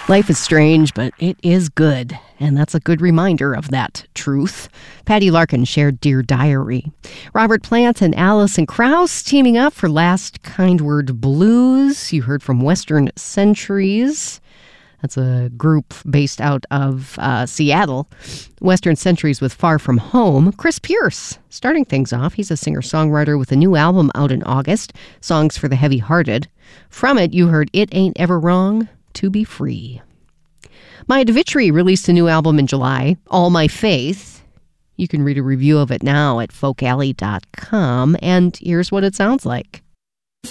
Life is strange, but it is good. And that's a good reminder of that truth. Patty Larkin shared Dear Diary. Robert Plant and Alison Krauss teaming up for Last Kind Word Blues. You heard from Western Centuries. That's a group based out of Seattle. Western Centuries with Far From Home. Chris Pierce starting things off. He's a singer-songwriter with a new album out in August, Songs for the Heavy-Hearted. From it, you heard It Ain't Ever Wrong to Be Free. Maya DeVitri released a new album in July, All My Faith. You can read a review of it now at folkalley.com, and here's what it sounds like.